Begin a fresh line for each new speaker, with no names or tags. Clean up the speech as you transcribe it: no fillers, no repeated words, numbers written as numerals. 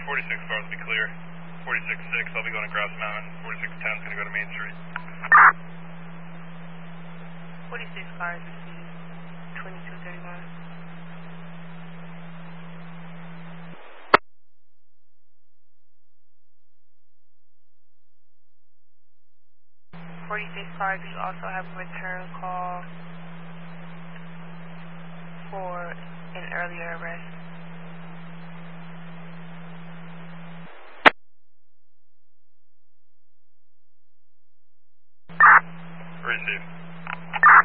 46 cars will be clear. 46-6, I'll be going to Grouse Mountain. 4610 is going to go to Main Street.
46 cars received 2231. Cars, you also have a return call for an earlier arrest.
Received.